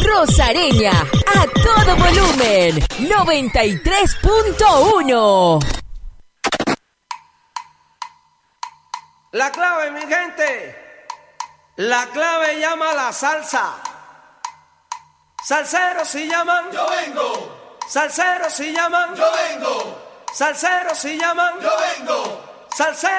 Rosareña, a todo volumen, 93.1. La clave, mi gente, la clave llama a la salsa. Salseros si llaman, yo vengo. Salseros si llaman, yo vengo. Salseros si llaman, yo vengo. Salseros.